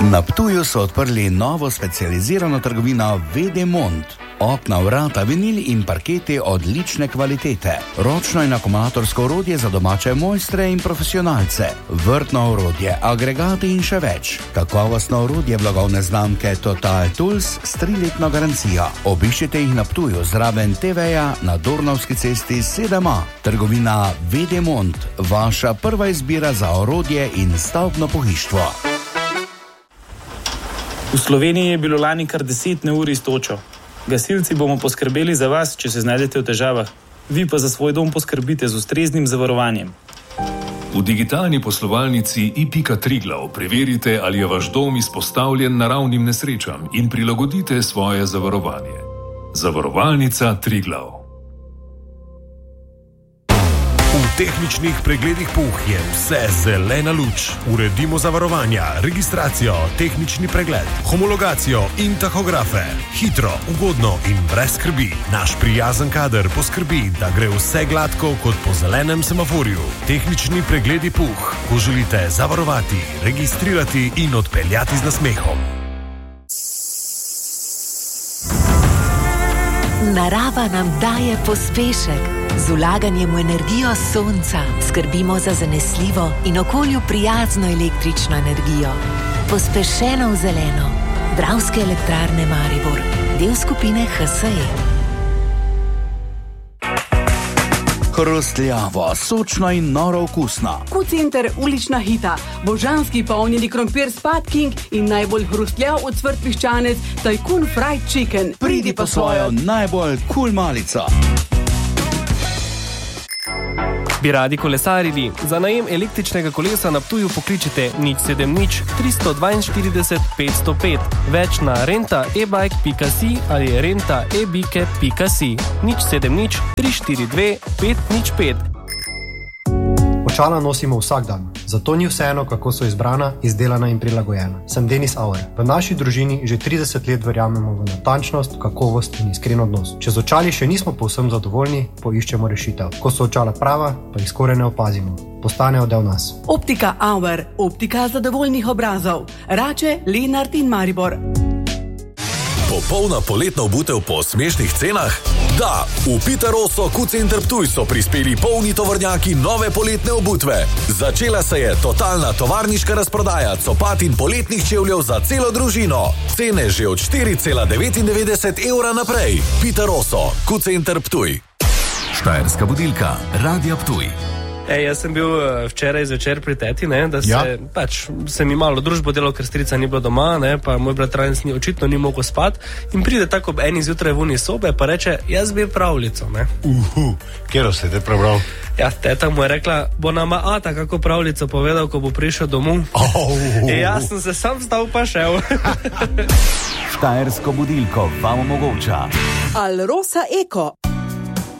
Na Ptuju so odprli novo specializirano trgovino Vedemont. Okna, vrata, vinil in parketi odlične kvalitete. Ročno in akumulatorsko orodje za domače mojstre in profesionalce. Vrtno orodje, agregati in še več. Kakovostno orodje blagovne znamke Total Tools s 3-letno garancijo. Obiščite jih na Ptuju zraven TV-ja na Dornavski cesti 7A. Trgovina Vedemont, vaša prva izbira za orodje in stavbno pohištvo. V Sloveniji je bilo lani kar 10 neurij s točo. Gasilci bomo poskrbeli za vas, če se znajdete v težavah. Vi pa za svoj dom poskrbite z ustreznim zavarovanjem. V digitalni poslovalnici i.triglav preverite, ali je vaš dom izpostavljen naravnim nesrečam in prilagodite svoje zavarovanje. Zavarovalnica Triglav. V tehničnih pregledih PUH je vse zelena luč. Uredimo zavarovanja, registracijo, tehnični pregled, homologacijo in tahografe. Hitro, ugodno in brez skrbi. Naš prijazen kader poskrbi, da gre vse gladko kot po zelenem semaforju. Tehnični pregledi PUH, ko želite zavarovati, registrirati in odpeljati z nasmehom. Narava nam daje pospešek. Z vlaganjem v energijo sonca skrbimo za zanesljivo in okolju prijazno električno energijo. Pospešeno v zeleno. Dravske elektrarne Maribor. Del skupine HSE. Hrustljavo, sočno in noro okusno. Q-Center ulična hita, božanski polnjeni krompir Spad King in najbolj hrustljav ocvrt piščanec Tajkun Fried Chicken. Pridi pa svojo najbolj cool malico. Bi radi kolesarili? Za najem električnega kolesa na Ptuju pokličite 070 342 505. Več na renta.ebike.si ali renta.ebike.si. 070 342 505. Očala nosimo vsak dan, zato ni vseeno, kako so izbrana, izdelana in prilagojena. Sem Denis Auer. V naši družini že 30 let verjamemo v natančnost, kakovost in iskren odnos. Če z očali še nismo povsem zadovoljni, poiščemo rešitev. Ko so očala prava, pa jih skoraj ne opazimo. Postanejo del nas. Optika Auer, optika zadovoljnih obrazov. Rače, Lenart in Maribor. Popolna poletna obutev po smešnih cenah? Da, v Piterosso Q-Center Ptuj so prispeli polni tovornjaki nove poletne obutve. Začela se je totalna tovarniška razprodaja copat in poletnih čevljev za celo družino. Cene že od 4,99 evra naprej. Piterosso Q-Center Ptuj. Štajerska budilka, Radia Ptuj. Jaz sem bil včeraj zvečer pri teti, da se mi malo družbo delal, ker strica ni bilo doma, pa moj bratranec očitno ni mogel spati in pride tako ob 1 zjutraj ven iz sobe pa reče, jaz bi pravljico. Kjero ste te prebral? Ja, teta mu je rekla, bo nama ata kako pravljico povedal, ko bo prišel domov. Jaz sem se sam vstal pa šel. Štajersko budilko vam omogoča Alrosa Eko.